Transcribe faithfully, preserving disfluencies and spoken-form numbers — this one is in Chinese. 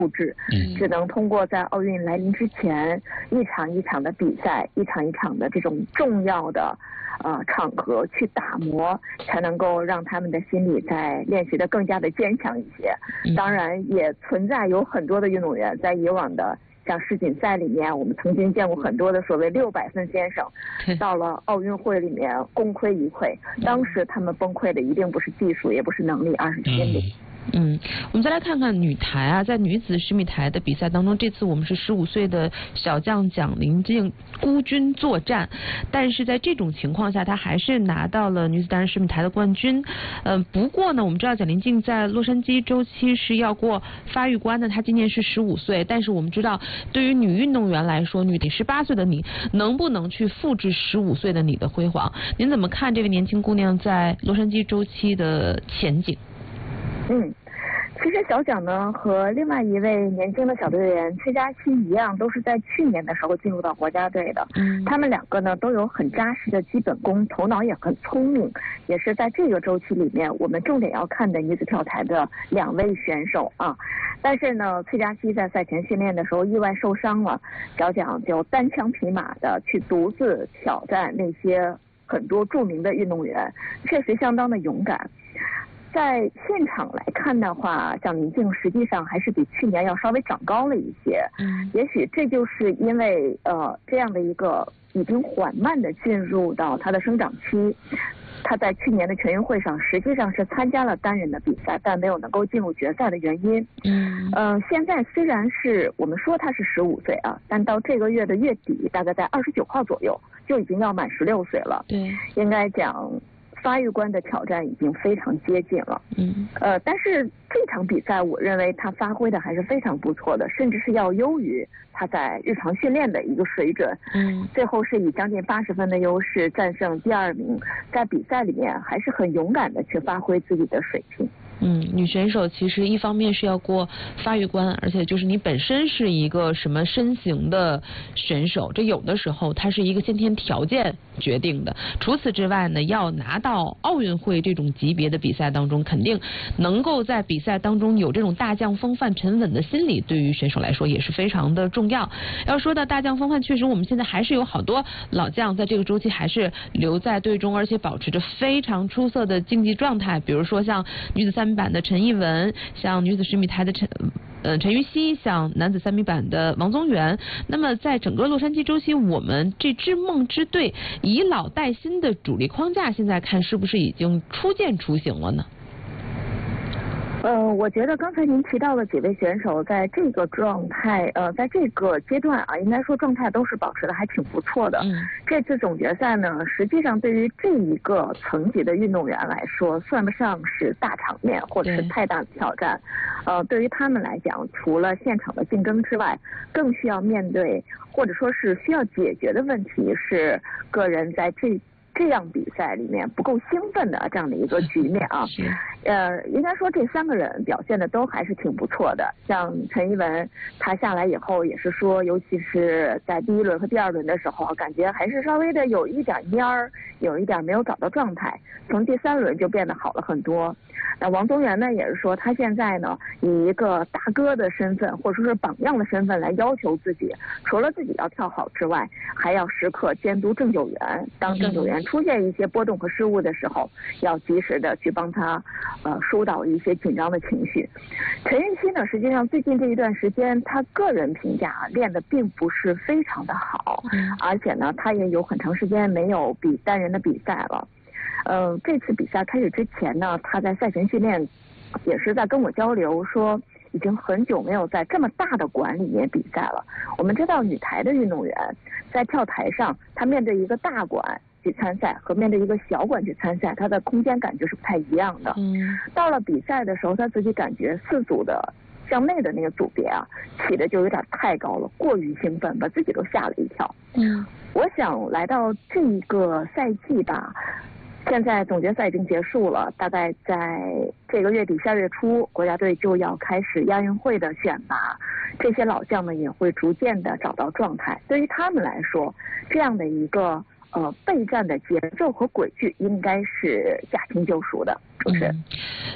复制，嗯，只能通过在奥运来临之前一场一场的比赛，一场一场的这种重要的呃场合去打磨，才能够让他们的心理在练习的更加的坚强一些。当然，也存在有很多的运动员在以往的像世锦赛里面，我们曾经见过很多的所谓六百分先生，到了奥运会里面功亏一篑。当时他们崩溃的一定不是技术，也不是能力，而是心理。 嗯，我们再来看看女台啊，在女子十米台的比赛当中，这次我们是十五岁的小将蒋琳静孤军作战，但是在这种情况下，她还是拿到了女子单人十米台的冠军。嗯、呃，不过呢，我们知道蒋琳静在洛杉矶周期是要过发育关的，她今年是十五岁，但是我们知道，对于女运动员来说，女十八岁的你能不能去复制十五岁的你的辉煌？您怎么看这位年轻姑娘在洛杉矶周期的前景？ 嗯，其实小蒋呢和另外一位年轻的小队员崔佳熙一样，都是在去年的时候进入到国家队的。嗯，他们两个呢都有很扎实的基本功，头脑也很聪明，也是在这个周期里面我们重点要看的女子跳台的两位选手啊。但是呢，崔佳熙在赛前训练的时候意外受伤了，小蒋就单枪匹马的去独自挑战那些很多著名的运动员，确实相当的勇敢。在现场来看的话，蒋琳静实际上还是比去年要稍微长高了一些。嗯，也许这就是因为呃这样的一个已经缓慢的进入到她的生长期。她在去年的全运会上实际上是参加了单人的比赛，但没有能够进入决赛的原因。嗯，呃，现在虽然是我们说她是十五岁啊，但到这个月的月底，大概在二十九号左右就已经要满十六岁了。对，应该讲发育关的挑战已经非常接近了。嗯，呃，但是这场比赛我认为他发挥的还是非常不错的，甚至是要优于他在日常训练的一个水准。嗯，最后是以将近八十分的优势战胜第二名，在比赛里面还是很勇敢的去发挥自己的水平。 嗯，女选手其实一方面是要过发育关，而且就是你本身是一个什么身形的选手，这有的时候它是一个先天条件决定的。除此之外呢，要拿到奥运会这种级别的比赛当中，肯定能够在比赛当中有这种大将风范、沉稳的心理，对于选手来说也是非常的重要。要说到大将风范，确实我们现在还是有好多老将在这个周期还是留在队中，而且保持着非常出色的竞技状态。比如说像女子三米板的陈艺文，像女子十米台的陈呃陈芋汐，像男子三米板的王宗源。那么在整个洛杉矶周期，我们这支梦之队以老带新的主力框架，现在看是不是已经初见雏形了呢？ 呃，我觉得刚才您提到的几位选手在这个状态，呃，在这个阶段啊，应该说状态都是保持的还挺不错的。嗯，这次总决赛呢，实际上对于这一个层级的运动员来说，算不上是大场面或者是太大的挑战。呃，对于他们来讲，除了现场的竞争之外，更需要面对或者说是需要解决的问题是个人在这。这样比赛里面不够兴奋的这样的一个局面啊，呃，应该说这三个人表现的都还是挺不错的。像陈艺文，他下来以后也是说，尤其是在第一轮和第二轮的时候，感觉还是稍微的有一点蔫儿，有一点没有找到状态。从第三轮就变得好了很多。那王宗源呢，也是说他现在呢，以一个大哥的身份或者说是榜样的身份来要求自己，除了自己要跳好之外，还要时刻监督郑九元，当郑九元出现一些波动和失误的时候，要及时的去帮他呃疏导一些紧张的情绪。陈芋汐呢，实际上最近这一段时间，他个人评价练得并不是非常的好，而且呢，他也有很长时间没有比单人的比赛了。呃，这次比赛开始之前呢，他在赛前训练也是在跟我交流说，已经很久没有在这么大的馆里面比赛了。我们知道女台的运动员在跳台上，她面对一个大馆去参赛和面对一个小馆去参赛，她的空间感觉是不太一样的。嗯，到了比赛的时候，她自己感觉四组的向内的那个组别啊，起的就有点太高了，过于兴奋，把自己都吓了一跳。嗯，我想来到这一个赛季吧。现在总决赛已经结束了，大概在这个月底下月初，国家队就要开始亚运会的选拔，这些老将们也会逐渐的找到状态。对于他们来说，这样的一个呃备战的节奏和轨迹应该是驾轻就熟的，主持人。